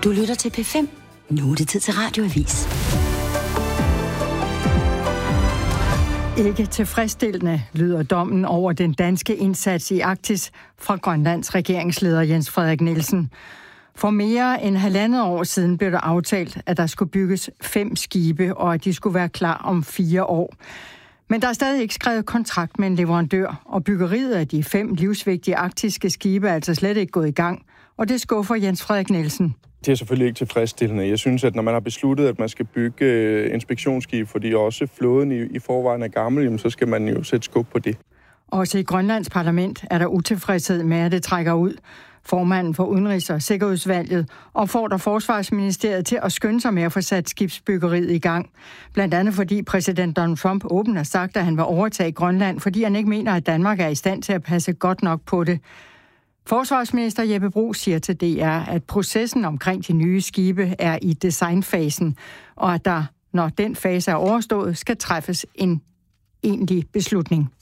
Du lytter til P5. Nu er det tid til Radioavis. Ikke tilfredsstillende lyder dommen over den danske indsats i Arktis fra Grønlands regeringsleder Jens Frederik Nielsen. For mere end 1,5 år siden blev der aftalt, at der skulle bygges 5 skibe, og at de skulle være klar om 4 år. Men der er stadig ikke skrevet kontrakt med en leverandør, og byggeriet af de 5 livsvigtige arktiske skibe er altså slet ikke gået i gang. Og det skuffer Jens Frederik Nielsen. Det er selvfølgelig ikke tilfredsstillende. Jeg synes, at når man har besluttet, at man skal bygge inspektionsskib, fordi også flåden i forvejen er gammel, så skal man jo sætte skub på det. Også i Grønlands parlament er der utilfredshed med, at det trækker ud. Formanden for Udenrigs- og Sikkerhedsudvalget opfordrer Forsvarsministeriet til at skynde sig med at få sat skibsbyggeriet i gang. Blandt andet fordi præsident Donald Trump åbent har sagt, at han vil overtage Grønland, fordi han ikke mener, at Danmark er i stand til at passe godt nok på det. Forsvarsminister Jeppe Bruus siger til DR, at processen omkring de nye skibe er i designfasen, og at der, når den fase er overstået, skal træffes en egentlig beslutning.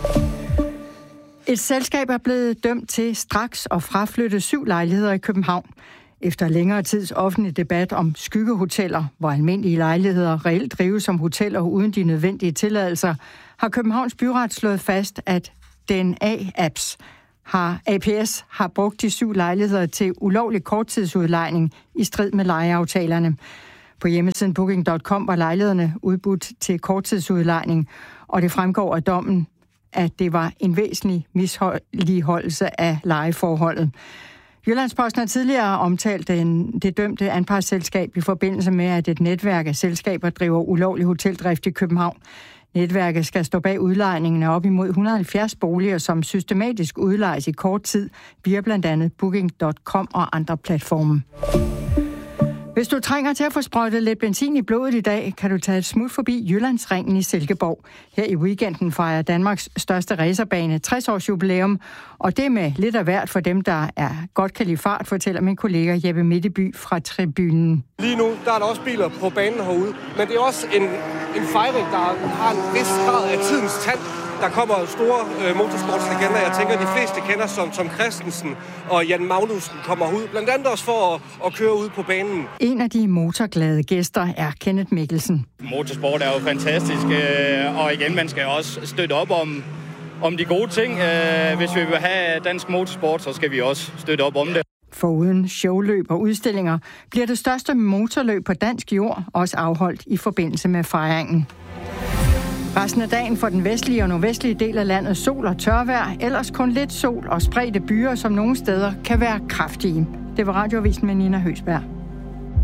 Et selskab er blevet dømt til straks at fraflytte 7 lejligheder i København. Efter længere tids offentlig debat om skyggehoteller, hvor almindelige lejligheder reelt drives som hoteller uden de nødvendige tilladelser, har Københavns Byret slået fast, at APS har brugt de 7 lejligheder til ulovlig korttidsudlejning i strid med lejeaftalerne. På hjemmesiden Booking.com var lejlighederne udbudt til korttidsudlejning, og det fremgår af dommen, at det var en væsentlig misligholdelse af lejeforholdet. Jyllandsposten har tidligere omtalt det dømte anpartsselskab i forbindelse med, at et netværk af selskaber driver ulovlig hoteldrift i København. Netværket skal stå bag udlejningen af op imod 170 boliger, som systematisk udlejes i kort tid via blandt andet Booking.com og andre platforme. Hvis du trænger til at få sprøjtet lidt benzin i blodet i dag, kan du tage et smut forbi Jyllandsringen i Silkeborg. Her i weekenden fejrer Danmarks største racerbane 60-års jubilæum, og det med lidt af hvert for dem, der godt kan lide fart, fortæller min kollega Jeppe Mitteby fra tribunen. Lige nu der er der også biler på banen herude, men det er også en fejring, der har en vis grad af tidens tand. Der kommer store motorsportslegender, jeg tænker, de fleste kender som Tom Christensen og Jan Magnussen kommer ud, blandt andet også for at køre ud på banen. En af de motorglade gæster er Kenneth Mikkelsen. Motorsport er jo fantastisk, og igen, man skal også støtte op om de gode ting. Hvis vi vil have dansk motorsport, så skal vi også støtte op om det. Foruden showløb og udstillinger bliver det største motorløb på dansk jord også afholdt i forbindelse med fejringen. Resten af dagen for den vestlige og nordvestlige del af landet sol og tørvejr, ellers kun lidt sol og spredte byer, som nogle steder kan være kraftige. Det var Radioavisen med Nina Høsberg.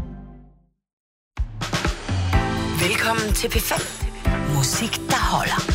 Velkommen til P5. Musik, der holder.